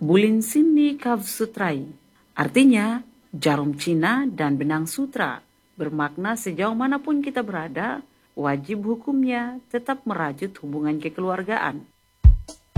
Bulin Sindi Kavsutrai, artinya jarum Cina dan benang sutra, bermakna sejauh manapun kita berada, wajib hukumnya tetap merajut hubungan kekeluargaan.